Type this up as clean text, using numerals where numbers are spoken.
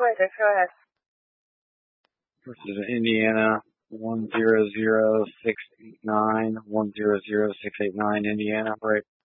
26, go ahead. This is Indiana, 100689, 100689, Indiana, right?